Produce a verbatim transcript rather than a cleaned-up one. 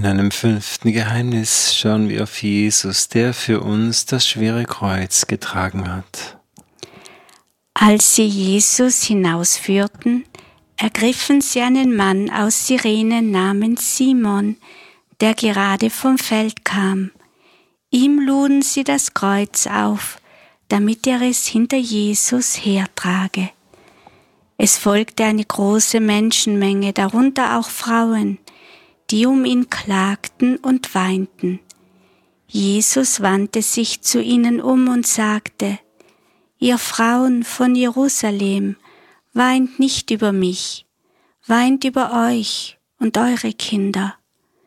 In einem fünften Geheimnis schauen wir auf Jesus, der für uns das schwere Kreuz getragen hat. Als sie Jesus hinausführten, ergriffen sie einen Mann aus Cyrene namens Simon, der gerade vom Feld kam. Ihm luden sie das Kreuz auf, damit er es hinter Jesus hertrage. Es folgte eine große Menschenmenge, darunter auch Frauen, die um ihn klagten und weinten. Jesus wandte sich zu ihnen um und sagte: Ihr Frauen von Jerusalem, weint nicht über mich, weint über euch und eure Kinder.